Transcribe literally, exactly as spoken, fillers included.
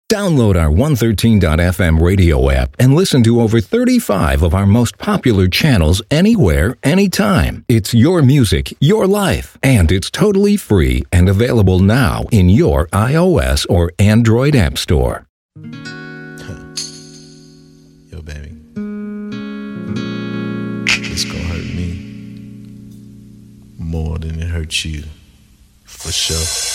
Download our one thirteen dot f m radio app and listen to over thirty-five of our most popular channels anywhere, anytime. It's your music, your life, and it's totally free and available now in your iOS or Android app store. Yo, baby, it's gonna hurt me more than it hurts you, for sure.